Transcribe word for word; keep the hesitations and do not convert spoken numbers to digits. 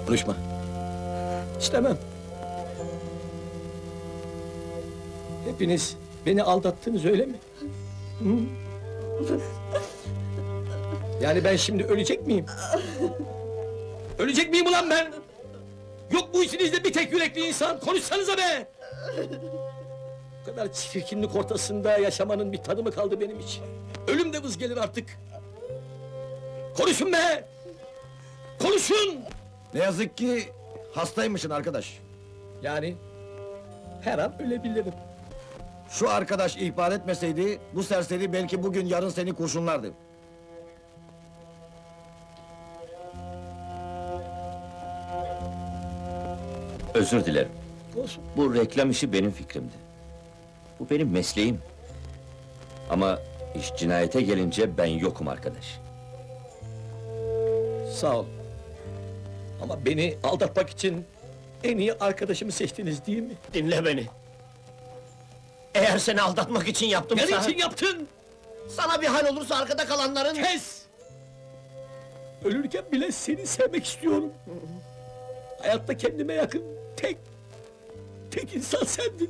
Konuşma. İstemem. Hepiniz beni aldattınız, öyle mi? Hı? Yani ben şimdi ölecek miyim? Ölecek miyim ulan ben? Yok bu içinizde bir tek yürekli insan, konuşsanıza be! Bu kadar çirkinlik ortasında yaşamanın bir tadı mı kaldı benim için? Ölüm de vız gelir artık! Konuşun be! Konuşun! Ne yazık ki hastaymışsın arkadaş. Yani her an ölebilirim. Şu arkadaş ihbar etmeseydi bu serseri belki bugün yarın seni kurşunlardı. Özür dilerim. Olsun. Bu reklam işi benim fikrimdi. Bu benim mesleğim. Ama iş cinayete gelince ben yokum arkadaş. Sağ ol. Ama beni aldatmak için en iyi arkadaşımı seçtiniz değil mi? Dinle beni. Eğer seni aldatmak için yaptımsa... Ne için yaptın? Sana bir hal olursa arkada kalanların... Kes! Ölürken bile seni sevmek istiyorum. Hayatta kendime yakın tek, tek insan sendin.